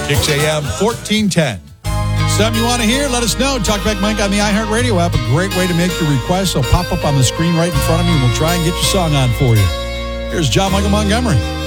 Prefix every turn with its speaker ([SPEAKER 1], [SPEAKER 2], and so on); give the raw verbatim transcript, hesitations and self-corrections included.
[SPEAKER 1] six a.m., fourteen ten. Something you want to hear? Let us know. Talkback Mike on the iHeartRadio app. A great way to make your request. It'll pop up on the screen right in front of me, and we'll try and get your song on for you. Here's John Michael Montgomery.